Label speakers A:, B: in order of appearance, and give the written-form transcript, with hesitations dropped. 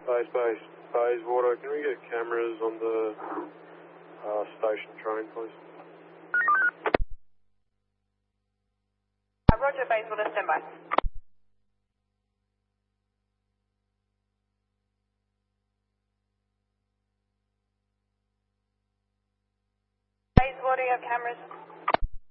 A: Bayswater, can we get cameras on the station train, please?
B: Roger, Bayswater, stand by. Bayswater, you have cameras?